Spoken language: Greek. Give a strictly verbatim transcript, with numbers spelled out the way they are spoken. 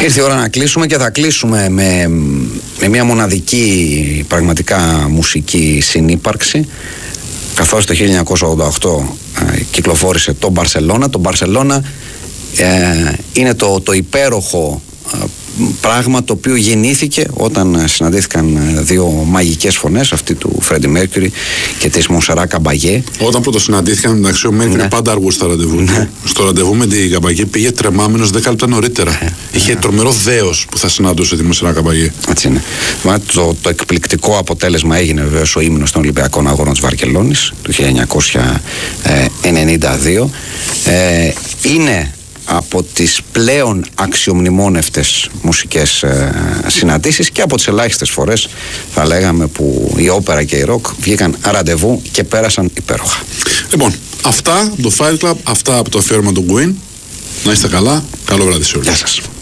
Ήρθε η ώρα να κλείσουμε και θα κλείσουμε με, με μια μοναδική πραγματικά μουσική συνύπαρξη, καθώς το χίλια εννιακόσια ογδόντα οκτώ ε, κυκλοφόρησε το Μπαρσελόνα. Το Μπαρσελόνα ε, είναι το, το υπέροχο ε, πράγμα το οποίο γεννήθηκε όταν συναντήθηκαν δύο μαγικές φωνές, αυτή του Φρέντι Μέρκιουρι και της Μονσερά Καμπαγέ. Όταν πρώτο συναντήθηκαν, μεταξύ ο Μέρκιουρι ναι. πάντα αργού στα ραντεβού. Ναι. Στο ραντεβού με την Καμπαγέ πήγε τρεμάμενος δέκα λεπτά νωρίτερα. Ναι. Είχε τρομερό δέος που θα συναντούσε τη Μονσερά Καμπαγέ. Έτσι είναι. Το, το εκπληκτικό αποτέλεσμα έγινε βεβαίως ο ύμνος των Ολυμπιακών Αγώνων της Βαρκελόνης του χίλια εννιακόσια ενενήντα δύο. Ε, είναι από τις πλέον αξιομνημόνευτες μουσικές ε, συναντήσεις και από τις ελάχιστες φορές θα λέγαμε που η όπερα και η ροκ βγήκαν ραντεβού και πέρασαν υπέροχα. Λοιπόν, αυτά το Fight Club, αυτά από το αφιέρωμα του Queen. Να είστε καλά, καλό βράδυ σε όλους. Γεια σας.